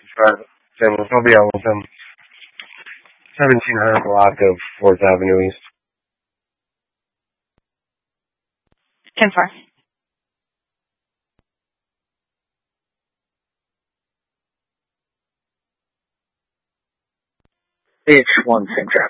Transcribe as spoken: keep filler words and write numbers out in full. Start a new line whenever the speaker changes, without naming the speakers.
Drive, San Luis. I'll be out with them. seventeen hundred block of fourth Avenue East.
ten four.
H one, same traffic.